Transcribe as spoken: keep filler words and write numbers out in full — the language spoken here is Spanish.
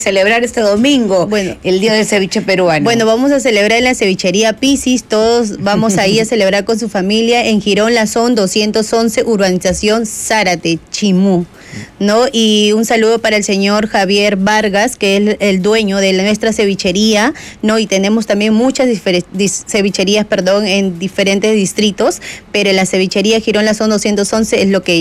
celebrar este domingo, bueno, el Día del Ceviche Peruano. Bueno, vamos a celebrar en la cevichería Piscis, todos vamos ahí a celebrar con su familia en Girón Lazón doscientos once, urbanización Zárate, Chimú, ¿no? Y un saludo para el señor Javier Vargas, que es el, el dueño de nuestra cevichería, ¿no? Y tenemos también muchas cevicherías, perdón, en diferentes distritos, pero la cevichería Girón Lazón doscientos once es lo que